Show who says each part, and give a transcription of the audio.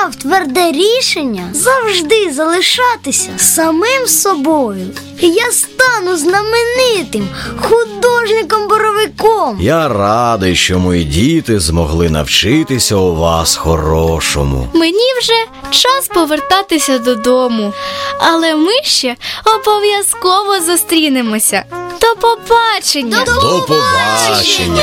Speaker 1: прийняв тверде рішення завжди залишатися самим собою. І я стану знаменитим художником-боровиком.
Speaker 2: Я радий, що мої діти змогли навчитися у вас хорошому.
Speaker 3: Мені вже час повертатися додому, але ми ще обов'язково зустрінемося. До побачення!
Speaker 2: До побачення!